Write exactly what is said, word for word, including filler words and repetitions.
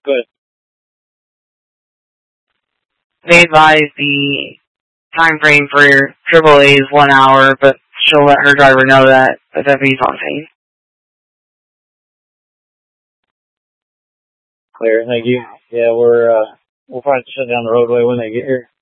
Go ahead. They advise the time frame for triple A is one hour, but she'll let her driver know that the deputy's on scene. Clear, thank you. Yeah, we're, uh, we'll probably shut down the roadway when they get here.